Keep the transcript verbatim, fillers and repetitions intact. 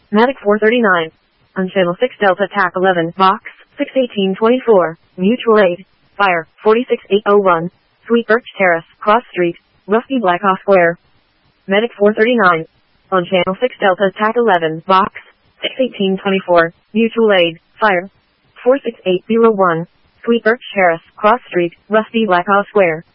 Medic four thirty-nine. On Channel six Delta T A C eleven, Box six eighteen twenty-four, Mutual Aid. Fire, forty-six eight oh one. Sweet Birch Terrace, Cross Street, Rusty Blackoff Square. Medic four thirty-nine. On Channel six Delta T A C eleven, Box six eighteen twenty-four, Mutual Aid. Fire, four six eight oh one. Sweet Birch Terrace, Cross Street, Rusty Blackoff Square.